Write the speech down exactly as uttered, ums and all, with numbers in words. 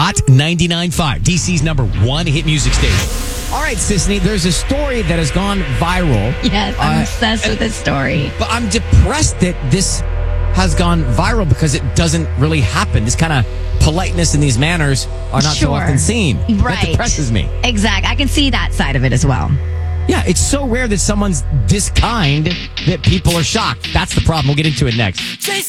Hot ninety-nine point five, D C's number one hit music station. All right, Sisney, there's a story that has gone viral. Yes, I'm Uh, obsessed with this story. But I'm depressed that this has gone viral because it doesn't really happen. This kind of politeness and these manners are not so Sure. often seen. Right. That depresses me. Exact. I can see that side of it as well. Yeah, it's so rare that someone's this kind that people are shocked. That's the problem. We'll get into it next.